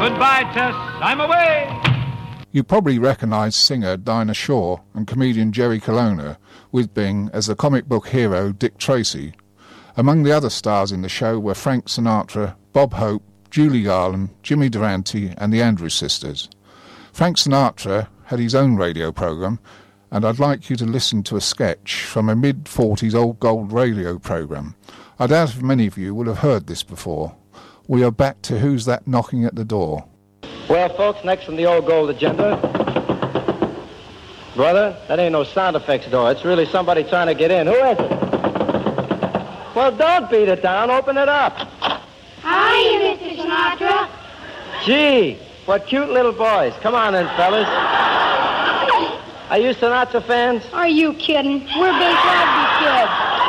Goodbye, Tess. I'm away. You probably recognise singer Dinah Shore and comedian Jerry Colonna with Bing as the comic book hero Dick Tracy. Among the other stars in the show were Frank Sinatra, Bob Hope, Julie Garland, Jimmy Durante and the Andrews Sisters. Frank Sinatra had his own radio programme, and I'd like you to listen to a sketch from a mid-40s old gold radio programme. I doubt if many of you will have heard this before. We are back to Who's That Knocking at the Door? Well, folks, next on the old gold agenda. Brother, that ain't no sound effects door. It's really somebody trying to get in. Who is it? Well, don't beat it down. Open it up. Hi, Mr. Sinatra. Gee, what cute little boys. Come on in, fellas. Are you Sinatra fans? Are you kidding? We're big rugby kids.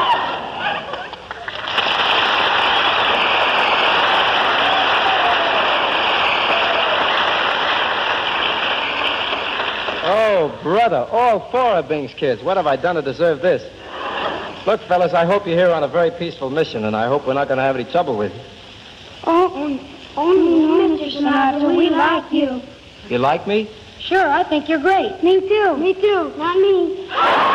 Oh, brother, all four of Bing's kids. What have I done to deserve this? Look, fellas, I hope you're here on a very peaceful mission, and I hope we're not going to have any trouble with you. Oh, no, Mr. Sinatra, we like you. You like me? Sure, I think you're great. Me too. Me too. Not me.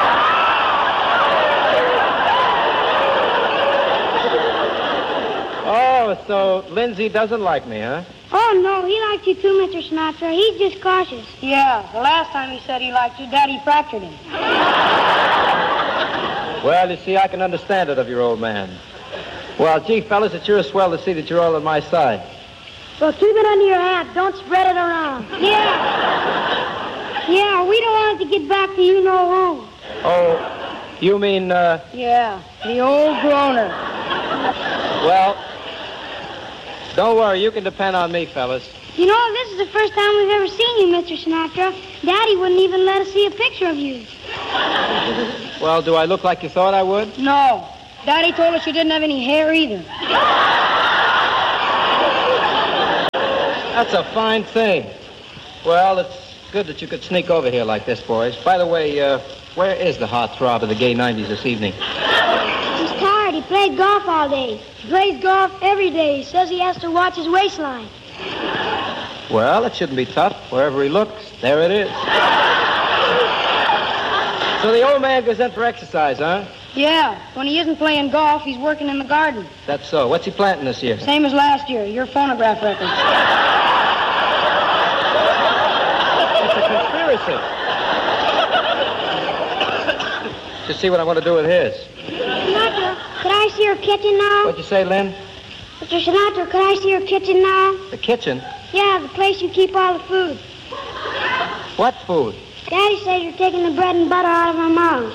Oh, so Lindsay doesn't like me, huh? Oh, no, he likes you too, Mr. Sinatra. He's just cautious. Yeah, the last time he said he liked you, Daddy fractured him. Well, you see, I can understand it of your old man. Well, gee, fellas, it's sure swell to see that you're all on my side. Well, keep it under your hat. Don't spread it around. Yeah. Yeah, we don't want it to get back to you know who. Oh, you mean, Yeah, the old groaner. Well, don't worry. You can depend on me, fellas. You know, this is the first time we've ever seen you, Mr. Sinatra. Daddy wouldn't even let us see a picture of you. Well, do I look like you thought I would? No. Daddy told us you didn't have any hair either. That's a fine thing. Well, it's good that you could sneak over here like this, boys. By the way, where is the heartthrob of the gay 90s this evening? He's tired. He played golf all day. He plays golf every day. He says he has to watch his waistline. Well, it shouldn't be tough. Wherever he looks, there it is. So the old man goes in for exercise, huh? Yeah. When he isn't playing golf, he's working in the garden. That's so. What's he planting this year? Same as last year. Your phonograph record. It's a conspiracy. Just see what I'm going to do with his. Sinatra, could I see your kitchen now? What'd you say, Lynn? Mr. Sinatra, could I see your kitchen now? The kitchen? Yeah, the place you keep all the food. What food? Daddy says you're taking the bread and butter out of our mouths.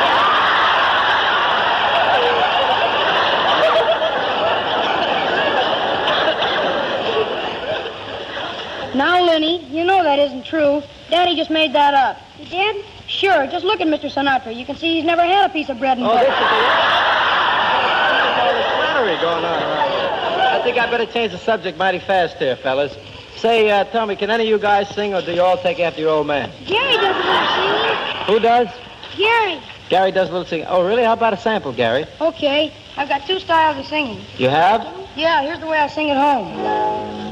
Now, Lenny, you know that isn't true. Daddy just made that up. He did? Sure. Just look at Mr. Sinatra. You can see he's never had a piece of bread and butter. This is all this flattery going on around here. I think I better change the subject mighty fast here, fellas. Say, tell me, can any of you guys sing, or do you all take after your old man? Gary does a little singing. Who does? Gary. Gary does a little singing. Oh, really? How about a sample, Gary? Okay. I've got two styles of singing. You have? Yeah, here's the way I sing at home.